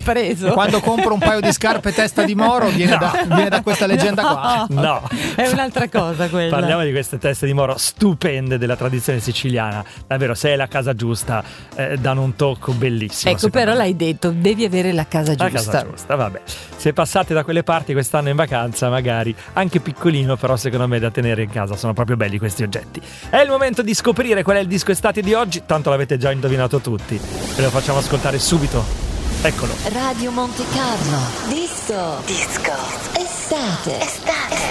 preso. Quando compro un paio di scarpe testa di Moro viene da questa leggenda qua. No, è un'altra cosa quella. Parliamo di queste teste di Moro stupende della tradizione siciliana. Davvero, se è la casa giusta, danno un tocco bellissimo. Ecco, però l'hai detto, devi avere la casa giusta. La casa giusta, vabbè. Se passate da quelle parti quest'anno in vacanza, magari anche piccolino, però secondo me da tenere in casa, sono proprio belli questi oggetti. È il momento di scoprire qual è il disco estate di oggi, tanto l'avete già indovinato tutti. Ve lo facciamo ascoltare subito. Eccolo. Radio Monte Carlo. Disco. Estate.